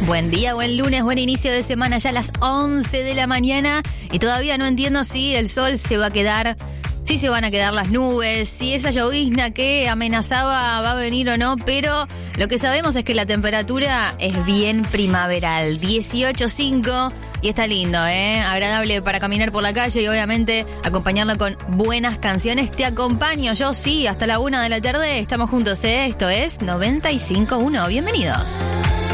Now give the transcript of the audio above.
Buen día, buen lunes, buen inicio de semana, ya a las 11 de la mañana y todavía no entiendo si el sol se va a quedar, si se van a quedar las nubes, si esa llovizna que amenazaba va a venir o no, pero lo que sabemos es que la temperatura es bien primaveral, 18.5 y está lindo, agradable para caminar por la calle y obviamente acompañarla con buenas canciones. Te acompaño yo, sí, hasta la 1 de la tarde, estamos juntos, esto es 95.1, bienvenidos.